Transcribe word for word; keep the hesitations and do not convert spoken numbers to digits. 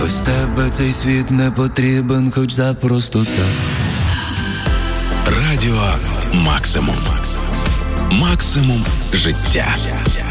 Без тебе цей світ не потрібен, хоч запросто так. Радіо Максимум. Максимум життя.